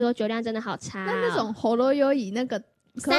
说酒量真的好差那种喉咙优以那个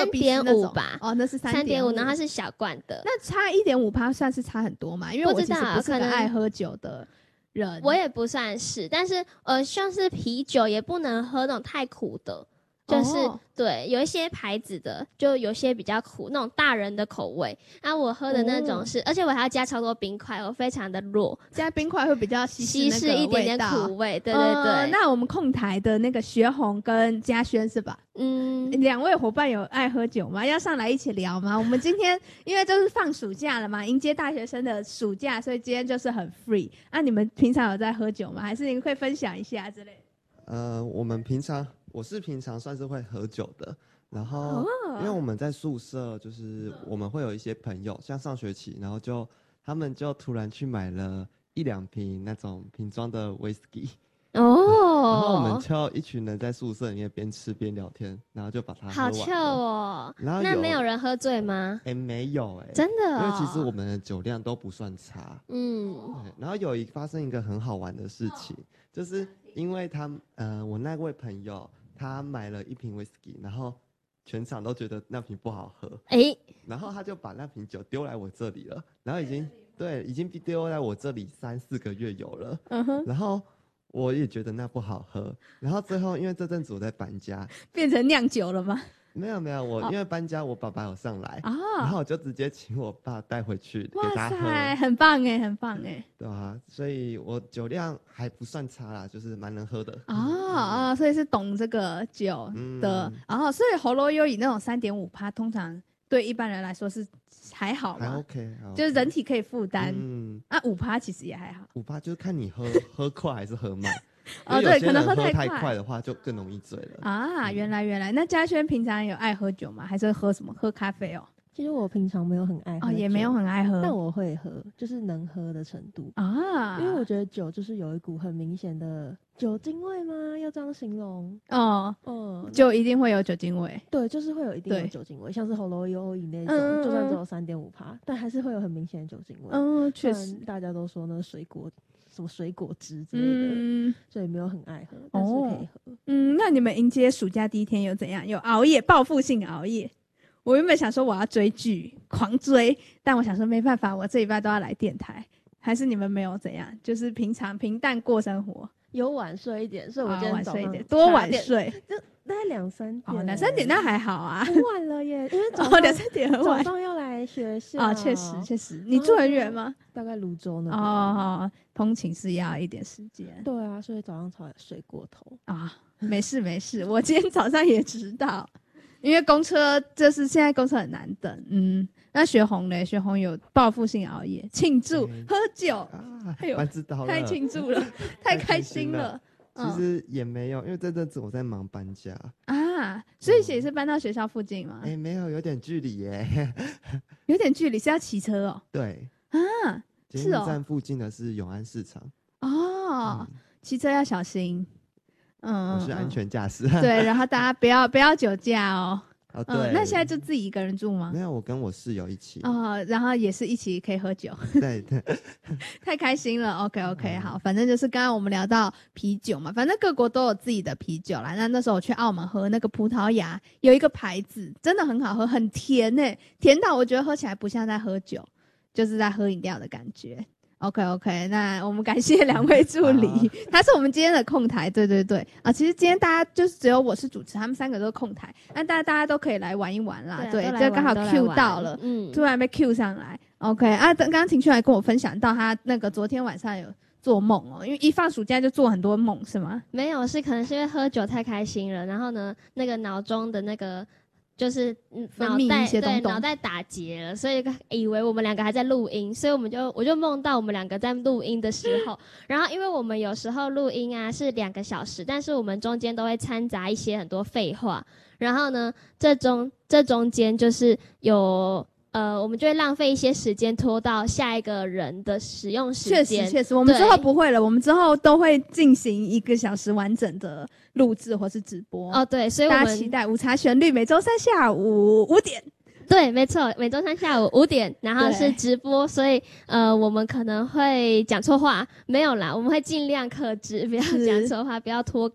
3.5吧， 那是 3.5，然后它是小罐的， 那差1.5%算是差很多嘛？因为我其实不是个爱喝酒的人， 我也不算是，但是像是啤酒也不能喝那种太苦的。就是对，有一些牌子的，就有些比较苦，那种大人的口味。我喝的那种是，而且我还要加超多冰块，我非常的弱， 加冰块会比较稀释一点点苦味。对对对。 那我们控台的那个学红跟嘉轩是吧？两位伙伴有爱喝酒吗？要上来一起聊吗？我们今天因为就是放暑假了嘛，迎接大学生的暑假，所以今天就是很 free。你们平常有在喝酒吗？还是你们会分享一下之类的？ 我是平常算是会喝酒的，然后因为我们在宿舍，就是我们会有一些朋友，像上学期，然后他们就突然去买了1-2瓶那种瓶装的 whisky， 然后我们就一群人在宿舍里面边吃边聊天，然后就把它喝完了。 好臭哦！ 然后那没有人喝醉吗？ 没有真的因为其实我们的酒量都不算差。然后发生一个很好玩的事情，就是因为我那位朋友。他买了1瓶 whisky， 然后全场都觉得那瓶不好喝，然后他就把那瓶酒丢来我这里了，然后已经丢在我这里3-4个月有了，然后我也觉得那不好喝，然后最后因为这阵子我在搬家， 变成酿酒了吗？ 没有，因为搬家，我爸爸有上来然后我就直接请我爸带回去给他喝。哇塞， 很棒哎，很棒哎。 对啊，所以我酒量还不算差啦，就是蛮能喝的。 所以是懂这个酒的。所以喉咙优以那种3.5%，通常对一般人来说是还好嘛， 还 OK， 就是人体可以负担。5%其实也还好。 5%就是看你喝快还是喝慢。 对，可能喝太快的话就更容易醉了。 原来。那嘉轩平常有爱喝酒吗？还是喝什么？喝咖啡哦？ 其实我平常没有很爱喝也没有很爱喝， 但我会喝，就是能喝的程度因为我觉得酒就是有一股很明显的酒精味吗？要这样形容？ 就一定会有酒精味。 对，就是会有一定的酒精味，像是喉咙优以那种，就算只有3.5%，但还是会有很明显的酒精味。 确实， 大家都说那个什么水果汁之类的，所以没有很爱喝，但是可以喝。 那你们迎接暑假第一天有怎样？有熬夜，报复性熬夜？我原本想说我要追剧，狂追，但我想说没办法，我这礼拜都要来电台。还是你们没有怎样？就是平常平淡过生活， 有晚睡一点，所以我今天早上多晚睡， 就大概2-3点。 2-3点那还好啊， 很晚了耶，因为早上 2-3点很晚， 早上要来学校确实。你住很远吗？ 大概泸州那边。 通勤是要一点时间。 对啊，所以早上才睡过头没事，我今天早上也知道。因为公车就是现在公车很难等，那学红嘞，学红有报复性熬夜庆祝喝酒， 知道了， 太庆祝了，太开心了。 其实也没有，因为这阵子我在忙搬家所以也是搬到学校附近吗？ 没有，有点距离耶。 有点距离是要骑车哦？ 对捷运站附近的是永安市场骑车要小心。 我是安全驾驶。 对，然后大家不要酒驾哦。 对。 那现在就自己一个人住吗？ 没有，我跟我室友一起。 然后也是一起可以喝酒。 对。 太开心了。OK， 好，反正就是刚刚我们聊到啤酒嘛，反正各国都有自己的啤酒啦。那时候我去澳门喝那个葡萄牙有一个牌子，真的很好喝，很甜甜到我觉得喝起来不像在喝酒，就是在喝饮料的感觉。OK， 那我们感谢2位助理，他是我们今天的控台，对其实今天大家就是只有我是主持，他们3个都是控台，那大家都可以来玩一玩啦，对，就刚好 Q 到了，突然被 Q 上来 ，OK 刚刚情绪来跟我分享到他那个昨天晚上有做梦因为一放暑假就做很多梦是吗？ 没有，可能是因为喝酒太开心了，然后呢，那个脑中的那个。就是脑袋打结了，所以以为我们2个还在录音，所以我就梦到我们2个在录音的时候，然后因为我们有时候录音是2个小时，但是我们中间都会掺杂一些很多废话，然后呢，这中间就是有我们就会浪费一些时间拖到下一个人的使用时间。 确实，我们之后不会了，我们之后都会进行1个小时完整的录制或是直播。 对，所以我们大家期待午茶旋律每周3下午5点。 对，没错，每周3下午5点，然后是直播，所以我们可能会讲错话，没有啦，我们会尽量克制，不要讲错话，不要脱稿。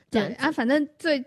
对啊，反正最